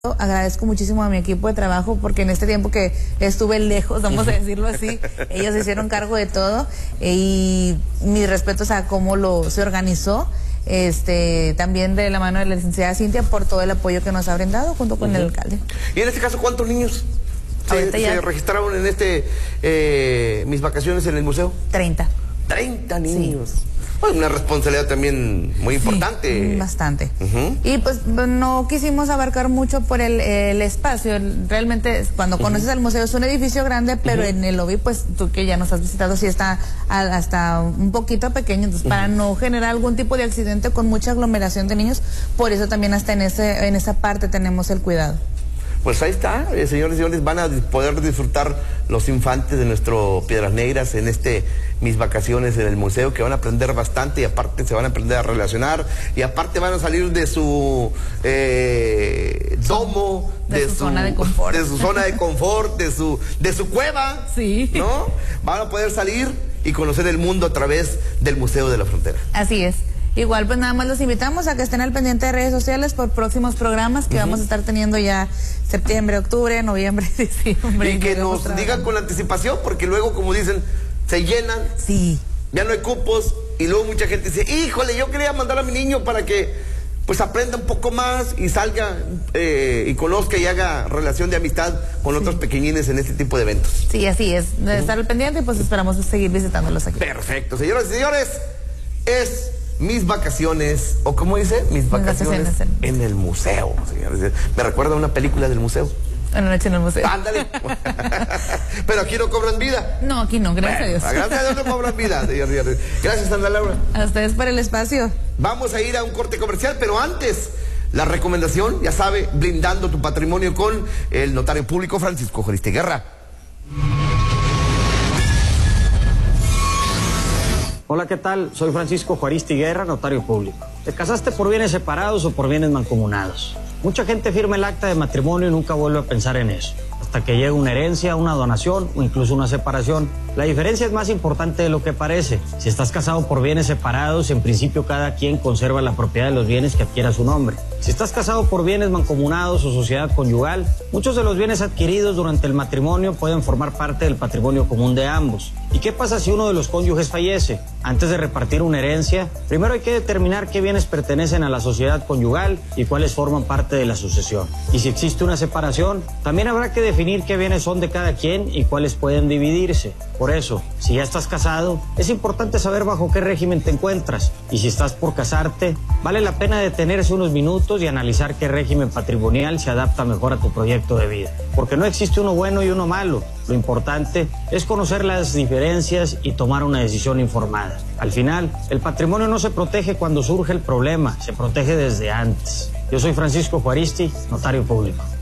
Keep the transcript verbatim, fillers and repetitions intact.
Agradezco muchísimo a mi equipo de trabajo porque en este tiempo que estuve lejos, vamos a decirlo así, ellos se hicieron cargo de todo y mis respetos a cómo lo se organizó, este también de la mano de la licenciada Cintia por todo el apoyo que nos ha brindado junto con uh-huh. el alcalde. Y en este caso, ¿cuántos niños se, se registraron en este eh, mis vacaciones en el museo? treinta. treinta niños. Sí. Pues una responsabilidad también muy importante. Sí, bastante. Uh-huh. Y pues no quisimos abarcar mucho por el, el espacio. Realmente cuando uh-huh. conoces al museo es un edificio grande, pero uh-huh. en el lobby, pues tú que ya nos has visitado, sí está a, hasta un poquito pequeño. Entonces uh-huh. para no generar algún tipo de accidente con mucha aglomeración de niños, por eso también hasta en, ese, en esa parte tenemos el cuidado. Pues ahí está, eh, señores y señores, van a poder disfrutar los infantes de nuestro Piedras Negras en este mis vacaciones en el museo, que van a aprender bastante y aparte se van a aprender a relacionar y aparte van a salir de su eh, domo, de, de su, su zona de confort, de su zona de confort, de su de su cueva, sí, ¿no? Van a poder salir y conocer el mundo a través del Museo de la Frontera. Así es. Igual pues nada más los invitamos a que estén al pendiente de redes sociales por próximos programas que uh-huh. vamos a estar teniendo ya septiembre, octubre, noviembre, diciembre. Y que nos trabajando. Digan con anticipación porque luego, como dicen, se llenan. Sí. Ya no hay cupos y luego mucha gente dice, híjole, yo quería mandar a mi niño para que pues aprenda un poco más y salga eh, y conozca y haga relación de amistad con sí. otros pequeñines en este tipo de eventos. Sí, así es. De uh-huh. estar al pendiente y pues esperamos seguir visitándolos aquí. Perfecto. Señoras y señores, es mis vacaciones, o como dice, mis vacaciones, vacaciones en... en el museo, señores. Me recuerda a una película del museo. Una noche en el museo. Ándale. Pero aquí no cobran vida. No, aquí no, gracias bueno, a Dios. Gracias a Dios no cobran vida, señores, señores. Gracias, Sandra Laura. A ustedes por el espacio. Vamos a ir a un corte comercial, pero antes, la recomendación, ya sabe, blindando tu patrimonio con el notario público Francisco Juaristi Guerra. Hola, ¿qué tal? Soy Francisco Juaristi Guerra, notario público. ¿Te casaste por bienes separados o por bienes mancomunados? Mucha gente firma el acta de matrimonio y nunca vuelve a pensar en eso, hasta que llega una herencia, una donación o incluso una separación. La diferencia es más importante de lo que parece. Si estás casado por bienes separados, en principio cada quien conserva la propiedad de los bienes que adquiera su nombre. Si estás casado por bienes mancomunados o sociedad conyugal, muchos de los bienes adquiridos durante el matrimonio pueden formar parte del patrimonio común de ambos. ¿Y qué pasa si uno de los cónyuges fallece? Antes de repartir una herencia, primero hay que determinar qué bienes pertenecen a la sociedad conyugal y cuáles forman parte de la sucesión. Y si existe una separación, también habrá que definir qué bienes son de cada quien y cuáles pueden dividirse. Por eso, si ya estás casado, es importante saber bajo qué régimen te encuentras. Y si estás por casarte, vale la pena detenerse unos minutos y analizar qué régimen patrimonial se adapta mejor a tu proyecto de vida. Porque no existe uno bueno y uno malo. Lo importante es conocer las diferencias y tomar una decisión informada. Al final, el patrimonio no se protege cuando surge el problema, se protege desde antes. Yo soy Francisco Juaristi, notario público.